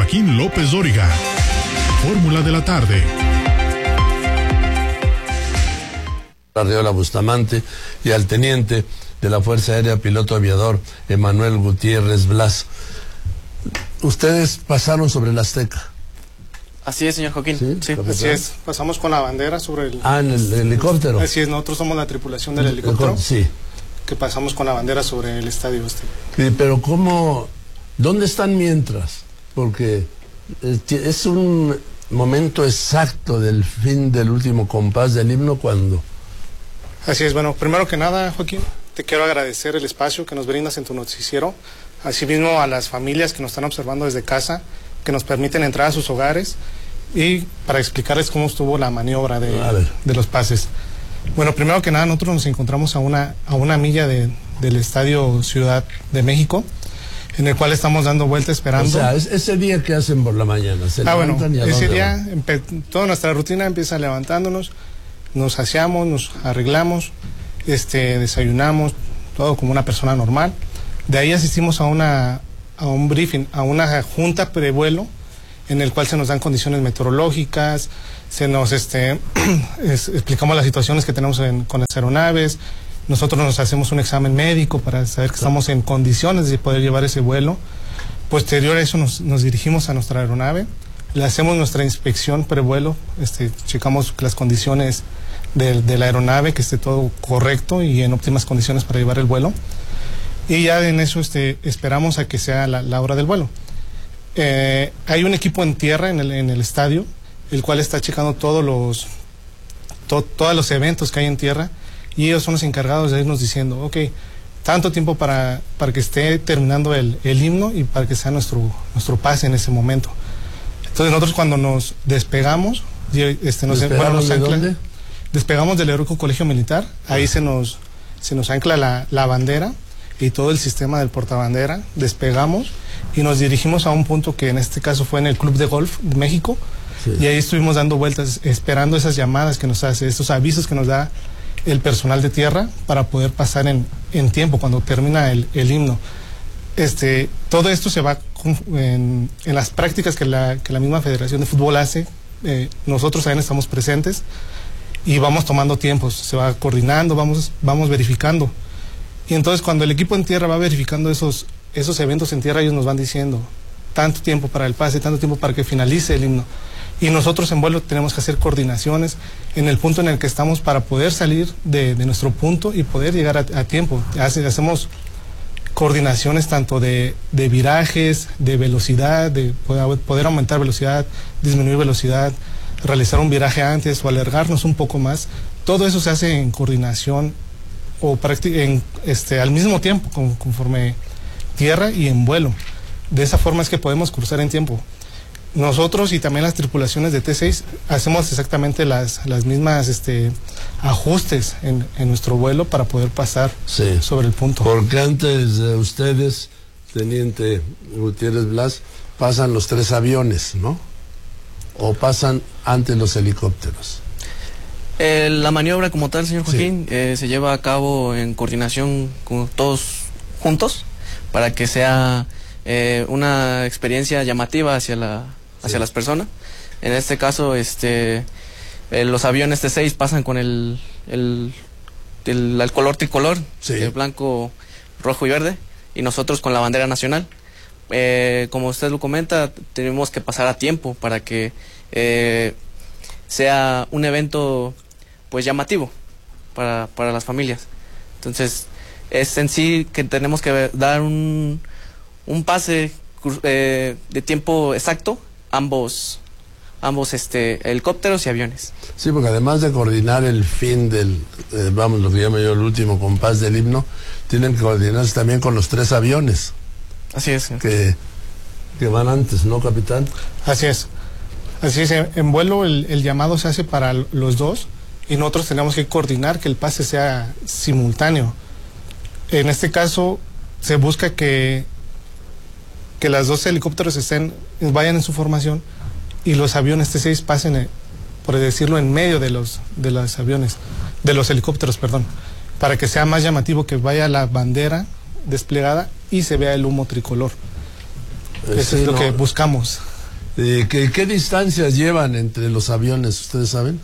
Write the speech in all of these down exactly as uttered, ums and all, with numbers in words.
Joaquín López Dóriga. Fórmula de la tarde. Arriola Bustamante y al teniente de la Fuerza Aérea, piloto aviador Emanuel Gutiérrez Blas. Ustedes pasaron sobre el Azteca. Así es, señor Joaquín. Sí, sí. Así es, pasamos con la bandera sobre el... Ah, en el helicóptero. Así es, nosotros somos la tripulación del helicóptero. Sí. Que pasamos con la bandera sobre el estadio este. Sí, pero ¿cómo? ¿Dónde están mientras? Porque es un momento exacto del fin del último compás del himno cuando... Así es, bueno, primero que nada, Joaquín, te quiero agradecer el espacio que nos brindas en tu noticiero, asimismo a las familias que nos están observando desde casa, que nos permiten entrar a sus hogares y para explicarles cómo estuvo la maniobra de, de los pases. Bueno, primero que nada, nosotros nos encontramos a una, a una milla de, del Estadio Ciudad de México, en el cual estamos dando vuelta esperando. O sea, es, ese día que hacen por la mañana, se ah, levantan bueno, y a ese dónde día, toda nuestra rutina empieza levantándonos, nos aseamos, nos arreglamos, este, desayunamos, todo como una persona normal. De ahí asistimos a una a un briefing, a una junta prevuelo, en el cual se nos dan condiciones meteorológicas, se nos este es, explicamos las situaciones que tenemos en, con las aeronaves. Nosotros nos hacemos un examen médico para saber que estamos en condiciones de poder llevar ese vuelo. Posterior a eso nos, nos dirigimos a nuestra aeronave, le hacemos nuestra inspección prevuelo, este, checamos las condiciones de, de la aeronave, que esté todo correcto y en óptimas condiciones para llevar el vuelo. Y ya en eso este, esperamos a que sea la, la hora del vuelo. Eh, hay un equipo en tierra en el, en el estadio, el cual está checando todos los, to, todos los eventos que hay en tierra, y ellos son los encargados de irnos diciendo, ok, tanto tiempo para, para que esté terminando el, el himno y para que sea nuestro, nuestro pase en ese momento. Entonces nosotros cuando nos despegamos, este, nos, bueno, nos ¿de ancla, dónde? Despegamos del Heroico Colegio Militar, ahí se nos, se nos ancla la, la bandera y todo el sistema del portabandera, despegamos y nos dirigimos a un punto que en este caso fue en el Club de Golf de México, sí. Y ahí estuvimos dando vueltas, esperando esas llamadas que nos hace, estos avisos que nos da el personal de tierra para poder pasar en, en tiempo cuando termina el, el himno. Este, todo esto se va en, en las prácticas que la, que la misma Federación de Fútbol hace, eh, nosotros también estamos presentes y vamos tomando tiempos, se va coordinando, vamos, vamos verificando. Y entonces cuando el equipo en tierra va verificando esos, esos eventos en tierra, ellos nos van diciendo tanto tiempo para el pase, tanto tiempo para que finalice el himno. Y nosotros en vuelo tenemos que hacer coordinaciones en el punto en el que estamos para poder salir de, de nuestro punto y poder llegar a, a tiempo. Hace, hacemos coordinaciones tanto de, de virajes, de velocidad, de poder, poder aumentar velocidad, disminuir velocidad, realizar un viraje antes o alargarnos un poco más. Todo eso se hace en coordinación o en, este, al mismo tiempo, con, conforme tierra y en vuelo. De esa forma es que podemos cruzar en tiempo. Nosotros y también las tripulaciones de T seis hacemos exactamente las, las mismas este, ajustes en, en nuestro vuelo para poder pasar sí. sobre el punto. Porque antes de ustedes, teniente Gutiérrez Blas, pasan los tres aviones, ¿no? ¿O pasan antes los helicópteros? Eh, la maniobra como tal, señor Joaquín, sí. eh, se lleva a cabo en coordinación con todos juntos para que sea eh, una experiencia llamativa hacia la hacia sí. las personas. En este caso, este eh, los aviones T seis pasan con el el, el, el color tricolor, sí. el blanco, rojo y verde, y nosotros con la bandera nacional. Eh, como usted lo comenta, tenemos que pasar a tiempo para que eh, sea un evento pues llamativo para, para las familias. Entonces es en sí que tenemos que dar un, un pase eh, de tiempo exacto ambos ambos este helicópteros y aviones. Sí, porque además de coordinar el fin del eh, vamos, lo que llamo yo el último compás del himno, tienen que coordinarse también con los tres aviones. Así es. Que, que van antes, ¿no, capitán? Así es. Así es, en vuelo el, el llamado se hace para los dos y nosotros tenemos que coordinar que el pase sea simultáneo. En este caso se busca que que las dos helicópteros estén vayan en su formación y los aviones T seis pasen, por decirlo, en medio de los de los aviones, de los helicópteros, perdón, para que sea más llamativo, que vaya la bandera desplegada y se vea el humo tricolor. Eso sí, es lo no, que buscamos. Eh, ¿qué, ¿Qué distancias llevan entre los aviones, ustedes saben?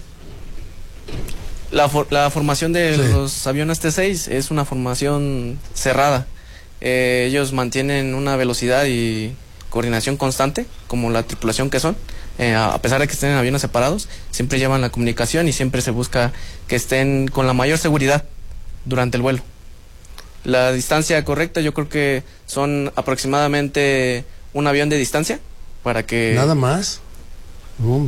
La, for la formación de Sí. los aviones T seis es una formación cerrada. Eh, ellos mantienen una velocidad y coordinación constante, como la tripulación que son. Eh, a pesar de que estén en aviones separados, siempre llevan la comunicación y siempre se busca que estén con la mayor seguridad durante el vuelo. La distancia correcta yo creo que son aproximadamente un avión de distancia para que... Nada más. Uh.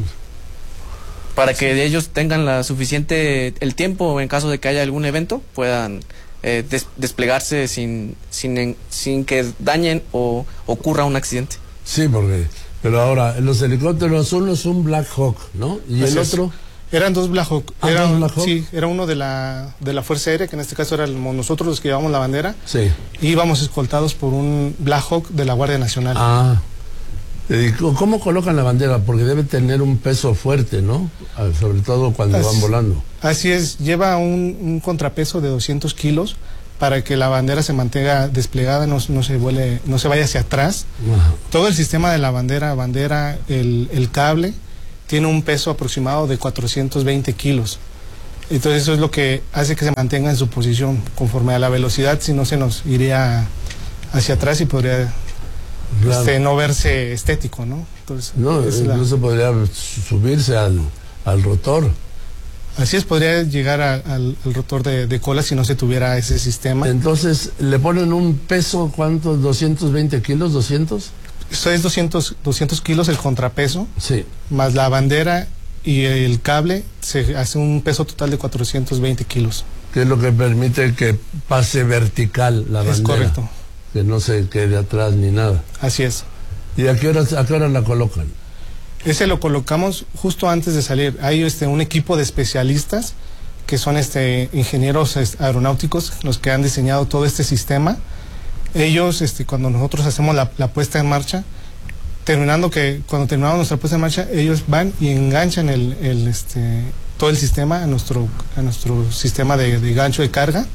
para que ellos tengan la suficiente el tiempo en caso de que haya algún evento puedan eh, des desplegarse sin sin en, sin que dañen o ocurra un accidente. Sí, porque pero ahora los helicópteros, uno es un Black Hawk, ¿no? Y Así el es. otro Eran dos Black Hawk. Ah, Era, dos Black Hawk. Sí, era uno de la, de la Fuerza Aérea, que en este caso éramos nosotros los que llevamos la bandera. sí. Y íbamos escoltados por un Black Hawk de la Guardia Nacional. Ah. Eh, ¿Cómo colocan la bandera? Porque debe tener un peso fuerte, ¿no? Ah, sobre todo cuando Así- van volando. Así es, lleva un, un contrapeso de doscientos kilos para que la bandera se mantenga desplegada, no, no, se, vuele, no se vaya hacia atrás. Ajá. Todo el sistema de la bandera, bandera, el, el cable, tiene un peso aproximado de cuatrocientos veinte kilos. Entonces eso es lo que hace que se mantenga en su posición conforme a la velocidad, si no se nos iría hacia atrás y podría Claro. este, no verse estético, ¿no? Entonces, No, es la- incluso podría subirse al, al rotor. así es, podría llegar a- al, al rotor de, de cola si no se tuviera ese sistema. Entonces, ¿le ponen un peso, cuántos? ¿doscientos veinte kilos? ¿doscientos? Esto es doscientos, doscientos kilos el contrapeso, Sí. más la bandera y el cable, se hace un peso total de cuatrocientos veinte kilos. Que es lo que permite que pase vertical la bandera. Es correcto, Que no se quede atrás ni nada. así es. ¿Y a qué hora, a qué hora la colocan? Ese lo colocamos justo antes de salir. Hay este, un equipo de especialistas que son este, ingenieros este, aeronáuticos, los que han diseñado todo este sistema. Ellos, este, cuando nosotros hacemos la, la puesta en marcha, terminando que cuando terminamos nuestra puesta en marcha, ellos van y enganchan el, el, este, todo el sistema a nuestro, a nuestro sistema de, de gancho de carga.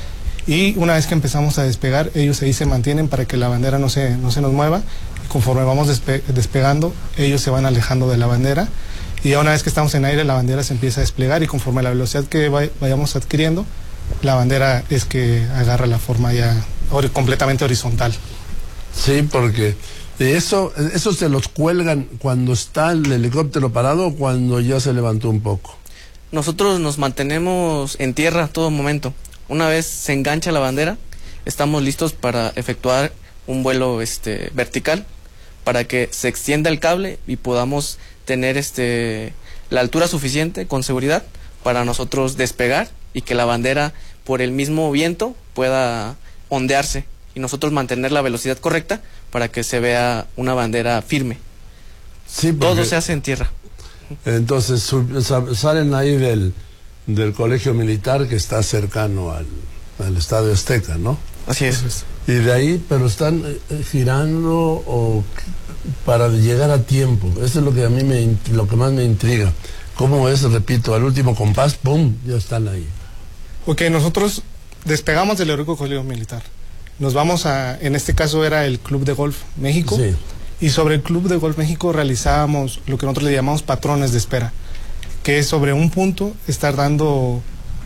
Y una vez que empezamos a despegar, ellos ahí se mantienen para que la bandera no se, no se nos mueva. Y conforme vamos despe despegando, ellos se van alejando de la bandera. Y ya una vez que estamos en aire, la bandera se empieza a desplegar y conforme a la velocidad que vay vayamos adquiriendo, la bandera es que agarra la forma ya hor completamente horizontal. Sí, porque de eso, eso se los cuelgan cuando está el helicóptero parado o cuando ya se levantó un poco. Nosotros nos mantenemos en tierra todo momento. Una vez se engancha la bandera, estamos listos para efectuar un vuelo este, vertical para que se extienda el cable y podamos tener este, la altura suficiente con seguridad para nosotros despegar y que la bandera por el mismo viento pueda ondearse y nosotros mantener la velocidad correcta para que se vea una bandera firme. Sí, porque Todo se hace en tierra. entonces sub- sa- salen ahí del, del colegio militar que está cercano al, al Estadio Azteca, ¿no? Así es. Y de ahí, pero están eh, girando o para llegar a tiempo. Eso es lo que a mí me, int- lo que más me intriga. ¿Cómo es? Repito, al último compás, ¡pum!, ya están ahí. Ok, nosotros despegamos del Heroico Colegio Militar. Nos vamos a, en este caso era el Club de Golf México. Sí. Y sobre el Club de Golf México realizábamos lo que nosotros le llamamos patrones de espera, que es sobre un punto estar dando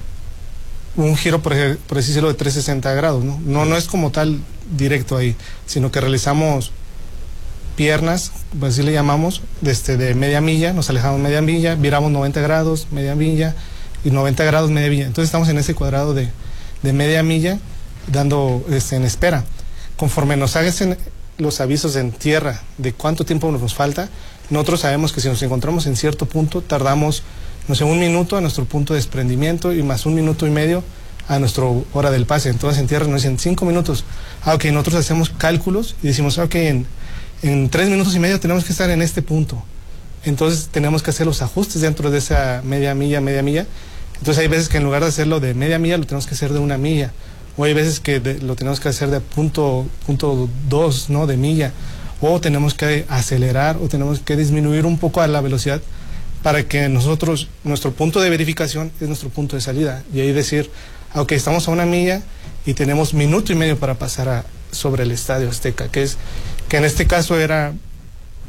un giro, por, ej- por así decirlo, de trescientos sesenta grados, ¿no? No, no es como tal directo ahí, sino que realizamos piernas, pues así le llamamos, desde de media milla, nos alejamos media milla, viramos noventa grados, media milla, y noventa grados, media milla. Entonces estamos en ese cuadrado de, de media milla, dando este, en espera. Conforme nos hagan los avisos en tierra de cuánto tiempo nos falta, nosotros sabemos que si nos encontramos en cierto punto, tardamos, no sé, un minuto a nuestro punto de desprendimiento y más un minuto y medio a nuestra hora del pase. Entonces en tierra nos dicen cinco minutos. Ah, ok, nosotros hacemos cálculos y decimos, ok, en, en tres minutos y medio tenemos que estar en este punto. Entonces tenemos que hacer los ajustes dentro de esa media milla, media milla. Entonces hay veces que en lugar de hacerlo de media milla, lo tenemos que hacer de una milla. O hay veces que de, lo tenemos que hacer de punto, punto dos, ¿no? De milla. O tenemos que acelerar o tenemos que disminuir un poco a la velocidad para que nosotros, nuestro punto de verificación es nuestro punto de salida. Y ahí decir, aunque estamos a una milla y tenemos minuto y medio para pasar a, sobre el Estadio Azteca, que es que en este caso era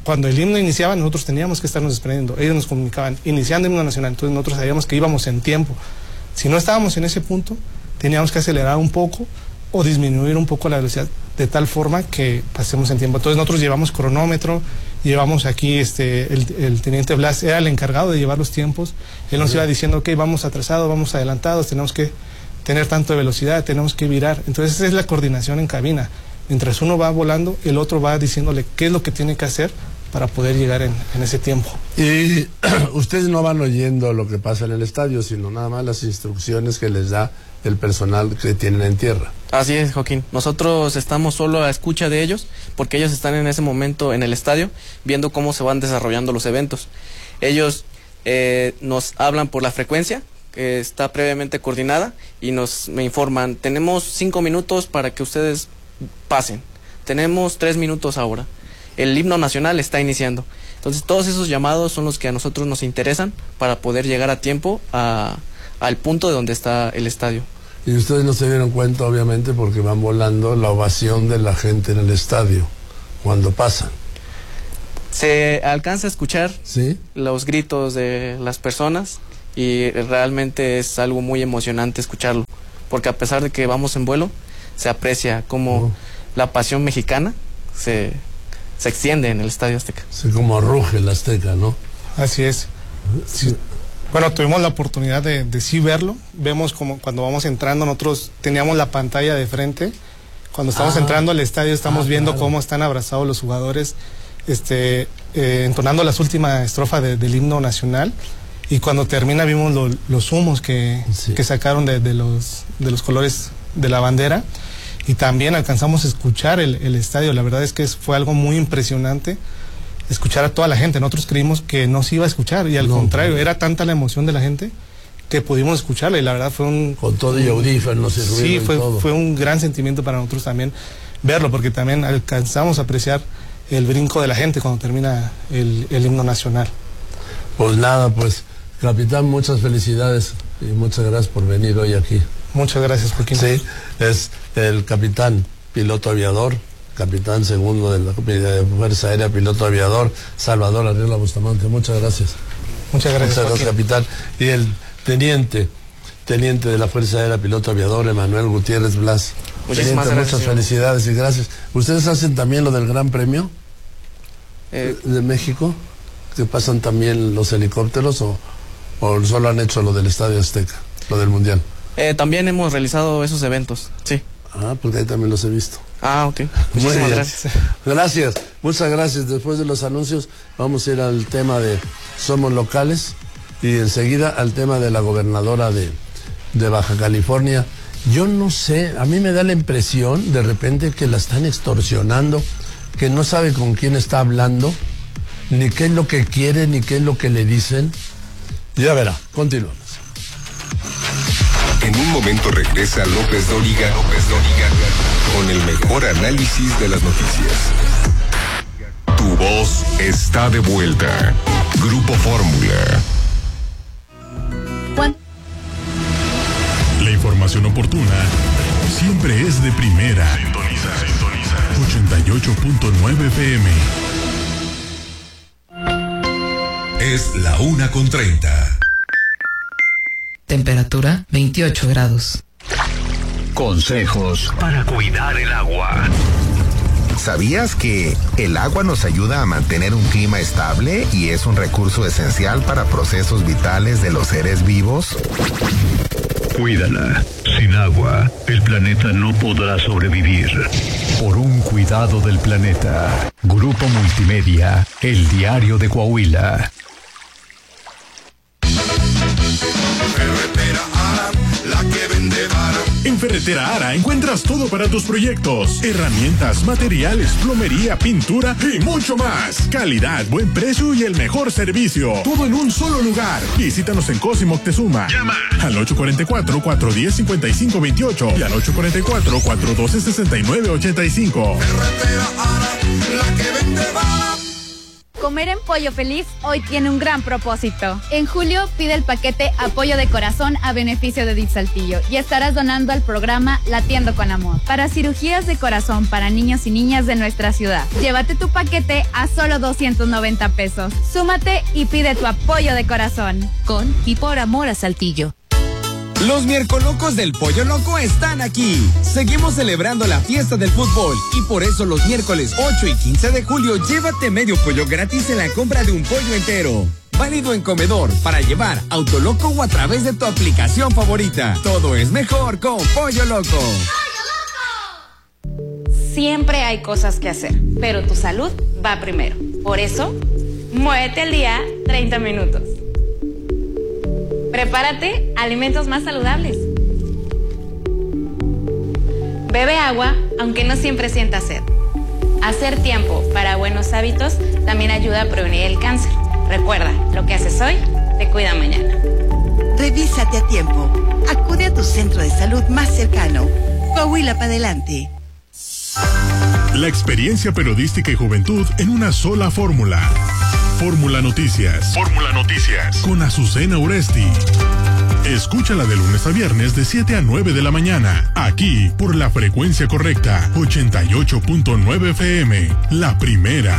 cuando el himno iniciaba, nosotros teníamos que estarnos desprendiendo. Ellos nos comunicaban, iniciando el himno nacional, entonces nosotros sabíamos que íbamos en tiempo. Si no estábamos en ese punto, teníamos que acelerar un poco o disminuir un poco la velocidad, de tal forma que pasemos en tiempo. Entonces nosotros llevamos cronómetro, llevamos aquí, este, el, el teniente Blas era el encargado de llevar los tiempos. Él nos iba diciendo, ok, vamos atrasados, vamos adelantados, tenemos que tener tanto de velocidad, tenemos que virar. Entonces esa es la coordinación en cabina. Mientras uno va volando, el otro va diciéndole qué es lo que tiene que hacer para poder llegar en, en ese tiempo. Y ustedes no van oyendo lo que pasa en el estadio, sino nada más las instrucciones que les da el personal que tienen en tierra. Así es, Joaquín. Nosotros estamos solo a escucha de ellos, porque ellos están en ese momento en el estadio, viendo cómo se van desarrollando los eventos. Ellos eh, nos hablan por la frecuencia, que está previamente coordinada, y nos me informan, tenemos cinco minutos para que ustedes pasen. Tenemos tres minutos ahora. El himno nacional está iniciando. Entonces todos esos llamados son los que a nosotros nos interesan para poder llegar a tiempo a, al punto de donde está el estadio. Y ustedes no se dieron cuenta, obviamente, porque van volando, la ovación de la gente en el estadio cuando pasan. Se alcanza a escuchar, ¿sí?, los gritos de las personas, y realmente es algo muy emocionante escucharlo, porque a pesar de que vamos en vuelo, se aprecia cómo oh. la pasión mexicana se, se extiende en el Estadio Azteca. Sí, como ruge el Azteca, ¿no? Así es. Sí. Bueno, tuvimos la oportunidad de, de sí verlo. Vemos como cuando vamos entrando, nosotros teníamos la pantalla de frente. Cuando estamos ah. entrando al estadio, estamos ah, viendo claro. cómo están abrazados los jugadores, este, eh, entonando las últimas estrofas de, del himno nacional. Y cuando termina, vimos lo, los humos que, sí. que sacaron de, de, los, de los colores de la bandera. Y también alcanzamos a escuchar el, el estadio. La verdad es que fue algo muy impresionante escuchar a toda la gente. Nosotros creímos que no se iba a escuchar, y al no, contrario, no. era tanta la emoción de la gente que pudimos escucharla, y la verdad fue un... Con todo y audífonos y ruido. Sí, fue, y todo. fue un gran sentimiento para nosotros también verlo, porque también alcanzamos a apreciar el brinco de la gente cuando termina el, el himno nacional. Pues nada, pues, capitán, muchas felicidades y muchas gracias por venir hoy aquí. Muchas gracias, Joaquín. Sí, es el capitán, piloto aviador, capitán segundo de la Fuerza Aérea, piloto aviador, Salvador Arriola Bustamante. Muchas gracias. Muchas gracias, Muchas gracias, capitán. Y el teniente, teniente de la Fuerza Aérea, piloto aviador, Emanuel Gutiérrez Blas. Muchísimas teniente, gracias. Muchas felicidades y gracias. ¿Ustedes hacen también lo del Gran Premio eh, de México? ¿Que pasan también los helicópteros o, o solo han hecho lo del Estadio Azteca, lo del Mundial? Eh, también hemos realizado esos eventos, sí. Ah, porque ahí también los he visto. Ah, ok. Muchísimas gracias. Gracias, muchas gracias. Después de los anuncios vamos a ir al tema de Somos Locales y enseguida al tema de la gobernadora de, de Baja California. Yo no sé, a mí me da la impresión de repente que la están extorsionando, que no sabe con quién está hablando, ni qué es lo que quiere, ni qué es lo que le dicen. Ya verá, continuamos. En un momento regresa López Dóriga, López Dóriga, con el mejor análisis de las noticias. Tu voz está de vuelta. Grupo Fórmula. La información oportuna siempre es de primera. Sintoniza, sintoniza. ochenta y ocho punto nueve F M. Es la una con treinta. Temperatura veintiocho grados. Consejos para cuidar el agua. ¿Sabías que el agua nos ayuda a mantener un clima estable y es un recurso esencial para procesos vitales de los seres vivos? Cuídala. Sin agua, el planeta no podrá sobrevivir. Por un cuidado del planeta. Grupo Multimedia, el diario de Coahuila. Ferretera Ara, la que vende vara. En Ferretera Ara encuentras todo para tus proyectos: herramientas, materiales, plomería, pintura y mucho más. Calidad, buen precio y el mejor servicio. Todo en un solo lugar. Visítanos en Cos y Moctezuma. Llama al ocho cuatro cuatro, cuatro uno cero, cinco cinco dos ocho y al ocho cuatro cuatro, cuatro uno dos, seis nueve ocho cinco. Ferretera Ara, la que vende vara. Comer en Pollo Feliz hoy tiene un gran propósito. En julio pide el paquete Apoyo de Corazón a beneficio de D I F Saltillo y estarás donando al programa Latiendo con Amor para cirugías de corazón para niños y niñas de nuestra ciudad. Llévate tu paquete a solo doscientos noventa pesos. Súmate y pide tu apoyo de corazón. Con y por amor a Saltillo. Los miércolocos del Pollo Loco están aquí. Seguimos celebrando la fiesta del fútbol y por eso los miércoles ocho y quince de julio llévate medio pollo gratis en la compra de un pollo entero. Válido en comedor, para llevar, Autoloco o a través de tu aplicación favorita. Todo es mejor con Pollo Loco. Siempre hay cosas que hacer, pero tu salud va primero. Por eso, muévete al día treinta minutos. Prepárate alimentos más saludables. Bebe agua, aunque no siempre sientas sed. Hacer tiempo para buenos hábitos también ayuda a prevenir el cáncer. Recuerda, lo que haces hoy te cuida mañana. Revísate a tiempo. Acude a tu centro de salud más cercano. Coahuila para adelante. La experiencia periodística y juventud en una sola fórmula. Fórmula Noticias. Fórmula Noticias. Con Azucena Uresti. Escúchala de lunes a viernes de siete a nueve de la mañana. Aquí, por la frecuencia correcta. ochenta y ocho punto nueve F M. La primera.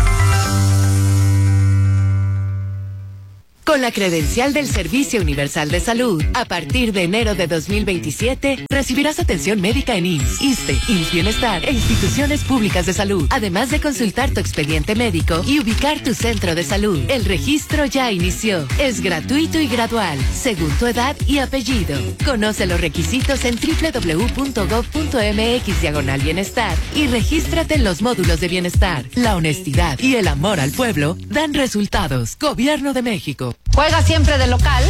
Con la credencial del Servicio Universal de Salud, a partir de enero de dos mil veintisiete, recibirás atención médica en I M S S, ISSSTE, I M S S Bienestar e instituciones públicas de salud, además de consultar tu expediente médico y ubicar tu centro de salud. El registro ya inició. Es gratuito y gradual, según tu edad y apellido. Conoce los requisitos en doble u doble u doble u punto gob punto eme equis diagonal bienestar y regístrate en los módulos de bienestar. La honestidad y el amor al pueblo dan resultados. Gobierno de México. Juega siempre de local